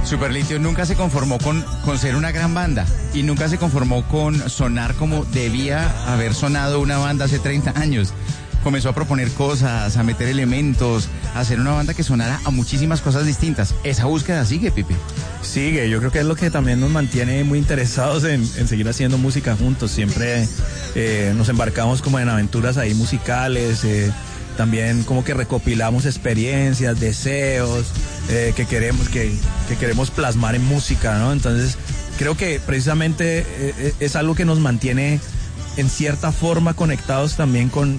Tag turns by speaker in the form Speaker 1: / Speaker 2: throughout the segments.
Speaker 1: Superlitio nunca se conformó con ser una gran banda y nunca se conformó con sonar como debía haber sonado una banda hace 30 años. Comenzó a proponer cosas, a meter elementos, a hacer una banda que sonara a muchísimas cosas distintas. ¿Esa búsqueda sigue, Pipe?
Speaker 2: Sigue, yo creo que es lo que también nos mantiene muy interesados en seguir haciendo música juntos. Siempre nos embarcamos como en aventuras ahí musicales, también como que recopilamos experiencias, deseos que queremos plasmar en música, ¿no? Entonces creo que precisamente es algo que nos mantiene en cierta forma conectados también con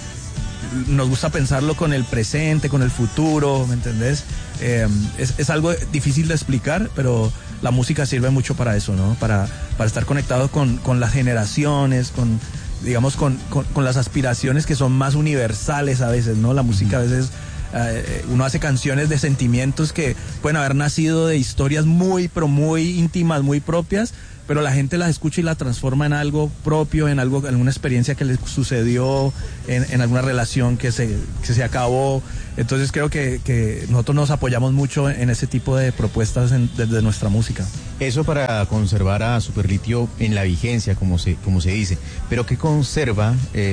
Speaker 2: nos gusta pensarlo con el presente, con el futuro, ¿me entendés? Es algo difícil de explicar, pero la música sirve mucho para eso, ¿no? Para estar conectados con las generaciones, con las aspiraciones que son más universales a veces, ¿no? La música a veces, uno hace canciones de sentimientos que pueden haber nacido de historias muy íntimas, muy propias, pero la gente las escucha y las transforma en algo propio, en alguna experiencia que les sucedió, en alguna relación que se acabó. Entonces creo que nosotros nos apoyamos mucho en ese tipo de propuestas desde nuestra música.
Speaker 1: Eso para conservar a Superlitio en la vigencia, como se dice. Pero ¿qué conserva,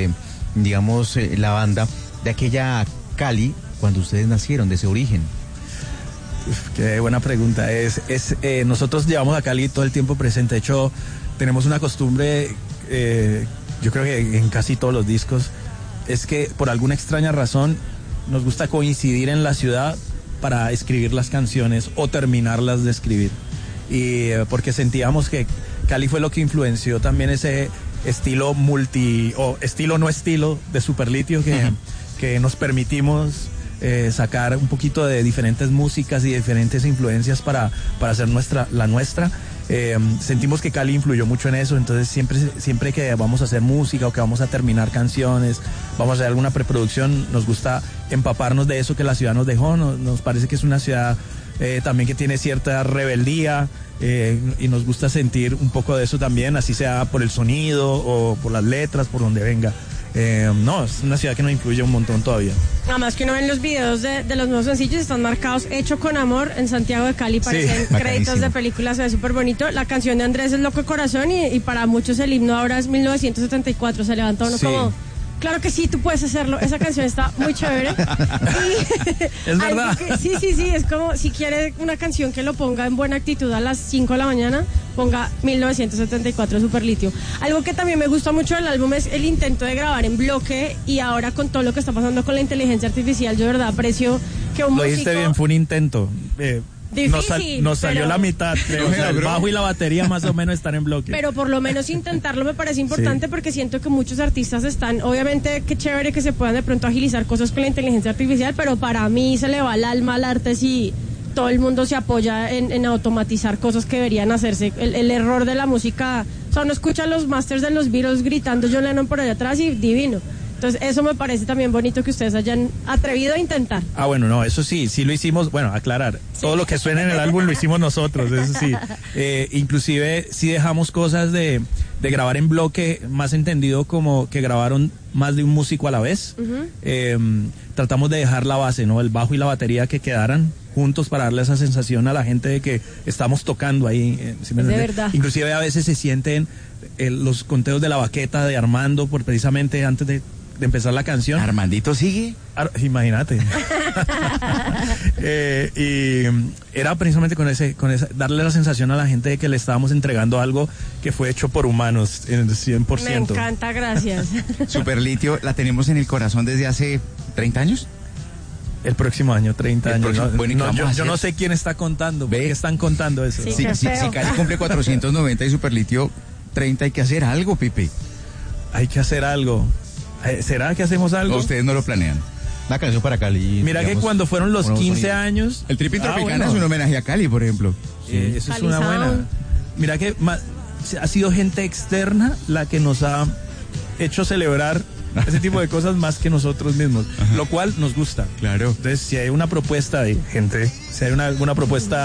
Speaker 1: la banda de aquella Cali cuando ustedes nacieron, de ese origen?
Speaker 2: Qué buena pregunta. Nosotros llevamos a Cali todo el tiempo presente. De hecho, tenemos una costumbre, yo creo que en casi todos los discos, es que por alguna extraña razón nos gusta coincidir en la ciudad para escribir las canciones o terminarlas de escribir. Y porque sentíamos que Cali fue lo que influenció también ese estilo estilo no estilo de Superlitio que nos permitimos sacar un poquito de diferentes músicas y diferentes influencias para hacer la nuestra. Sentimos que Cali influyó mucho en eso, entonces siempre que vamos a hacer música o que vamos a terminar canciones, vamos a hacer alguna preproducción, nos gusta empaparnos de eso que la ciudad nos dejó. Nos parece que es una ciudad también que tiene cierta rebeldía, y nos gusta sentir un poco de eso también, así sea por el sonido o por las letras, por donde venga. No, es una ciudad que nos influye un montón todavía.
Speaker 3: Además que uno ve en los videos de los nuevos sencillos, están marcados Hecho con Amor en Santiago de Cali, parecen créditos de películas, se ve súper bonito. La canción de Andrés es Loco de Corazón y para muchos el himno ahora es 1974, se levanta uno como... Claro que sí, tú puedes hacerlo. Esa canción está muy chévere.
Speaker 2: Es verdad.
Speaker 3: Sí. Es como si quiere una canción que lo ponga en buena actitud a las 5 de la mañana, ponga 1974 Superlitio. Algo que también me gusta mucho del álbum es el intento de grabar en bloque, y ahora con todo lo que está pasando con la inteligencia artificial, yo de verdad aprecio que un músico...
Speaker 2: Lo hiciste bien, fue un intento.
Speaker 3: Difícil,
Speaker 2: nos salió
Speaker 3: pero...
Speaker 2: la mitad, creo. O sea, el bajo y la batería más o menos están en bloque.
Speaker 3: Pero por lo menos intentarlo me parece importante, porque siento que muchos artistas están, obviamente qué chévere que se puedan de pronto agilizar cosas con la inteligencia artificial, pero para mí se le va el alma al arte si todo el mundo se apoya en automatizar cosas que deberían hacerse. El error de la música, o sea, uno escucha los masters de los Beatles gritando John Lennon por allá atrás y divino. Entonces eso me parece también bonito que ustedes hayan atrevido a intentar.
Speaker 2: Bueno, no, eso sí lo hicimos, bueno, aclarar, todo lo que suena en el álbum lo hicimos nosotros, eso sí. Inclusive sí dejamos cosas de grabar en bloque, más entendido como que grabaron más de un músico a la vez. Tratamos de dejar la base, ¿no? El bajo y la batería que quedaran juntos para darle esa sensación a la gente de que estamos tocando ahí. ¿Sí me entiendes?
Speaker 3: De verdad.
Speaker 2: Inclusive a veces se sienten los conteos de la baqueta de Armando, precisamente antes de empezar la canción.
Speaker 1: ¿Armandito sigue?
Speaker 2: Imagínate. Y era precisamente con ese, darle la sensación a la gente de que le estábamos entregando algo que fue hecho por humanos en el 100%.
Speaker 3: Me encanta, gracias.
Speaker 1: Superlitio la tenemos en el corazón desde hace 30 años.
Speaker 2: El próximo año, 30 años. ¿No?
Speaker 1: Bueno,
Speaker 2: yo no sé quién está contando. ¿Ve? ¿Qué están contando eso?
Speaker 3: Sí,
Speaker 1: si Cali cumple 490 y Superlitio 30, hay que hacer algo, Pipe.
Speaker 2: Hay que hacer algo. ¿Será que hacemos algo?
Speaker 1: ¿O ustedes no lo planean? Una canción para Cali.
Speaker 2: Mira, digamos, que cuando fueron los 15 años...
Speaker 1: El Tripping Tropicana es un homenaje a Cali, por ejemplo.
Speaker 2: Eso es una buena... Mira que ha sido gente externa la que nos ha hecho celebrar ese tipo de cosas más que nosotros mismos. Ajá. Lo cual nos gusta.
Speaker 1: Claro.
Speaker 2: Entonces, si hay una propuesta de gente, si hay alguna propuesta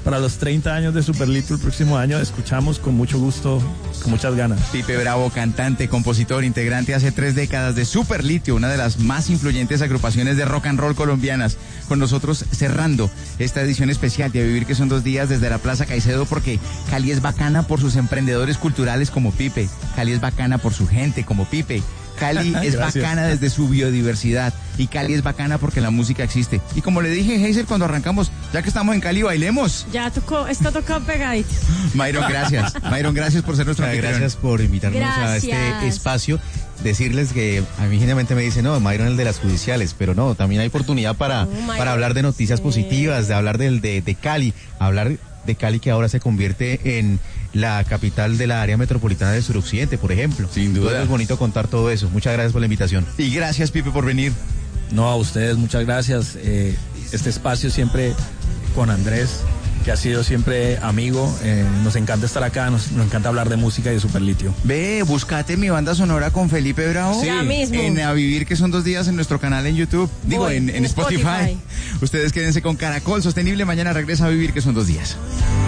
Speaker 2: para los 30 años de Superlitio el próximo año. Escuchamos con mucho gusto, con muchas ganas.
Speaker 1: Pipe Bravo, cantante, compositor, integrante hace 3 décadas de Superlitio, una de las más influyentes agrupaciones de rock and roll colombianas. Con nosotros cerrando esta edición especial de A Vivir que son 2 días desde la Plaza Caicedo, porque Cali es bacana por sus emprendedores culturales como Pipe. Cali es bacana por su gente como Pipe. Cali es bacana desde su biodiversidad y Cali es bacana porque la música existe. Y como le dije, Heiser, cuando arrancamos, ya que estamos en Cali, bailemos.
Speaker 3: Ya tocó, está tocado pegadito.
Speaker 1: Myron, gracias. Myron, gracias por ser nuestro anfitrión.
Speaker 4: Gracias por invitarnos a este espacio. Decirles que a mí generalmente me dicen, no, Myron el de las judiciales, pero no, también hay oportunidad para hablar de noticias positivas, de hablar de Cali, hablar de Cali que ahora se convierte en la capital de la área metropolitana del suroccidente, por ejemplo.
Speaker 1: Sin duda.
Speaker 4: Entonces es bonito contar todo eso. Muchas gracias por la invitación.
Speaker 1: Y gracias, Pipe, por venir.
Speaker 2: No, a ustedes, muchas gracias. Este espacio siempre con Andrés, que ha sido siempre amigo. Nos encanta estar acá, nos encanta hablar de música y de Superlitio.
Speaker 1: Ve, búscate mi banda sonora con Felipe Bravo.
Speaker 3: Sí. Ya mismo.
Speaker 1: En A Vivir que son 2 días en nuestro canal en YouTube. Digo, en Spotify. Ustedes quédense con Caracol Sostenible. Mañana regresa A Vivir que son 2 días.